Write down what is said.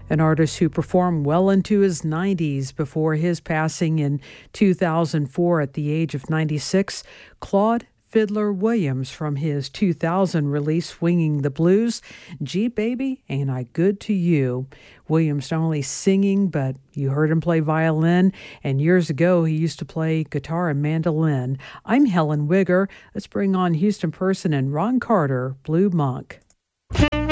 An artist who performed well into his 90s before his passing in 2004 at the age of 96, Claude Fiddler Williams from his 2000 release Swinging the Blues, Gee Baby, Ain't I Good to You. Williams not only singing, but you heard him play violin, and years ago he used to play guitar and mandolin. I'm Helen Wigger. Let's bring on Houston Person and Ron Carter, Blue Monk.